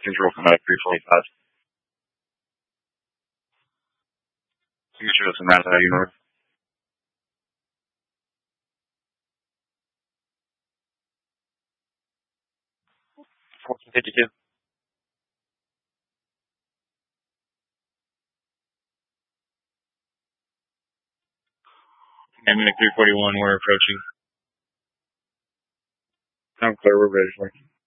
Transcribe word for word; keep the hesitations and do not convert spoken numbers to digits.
control come out of three forty-five. You can show us some routes out of you north. fourteen fifty-two. And three forty-one, we're approaching. I'm clear, we're ready for you.